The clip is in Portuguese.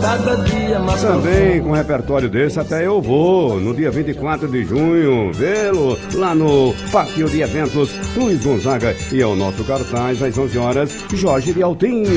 cada dia mais Também com um repertório desse até eu vou, no dia 24 de junho, vê-lo lá no Pátio de Eventos Luiz Gonzaga. E é o nosso cartaz às 11 horas, Jorge de Altinho.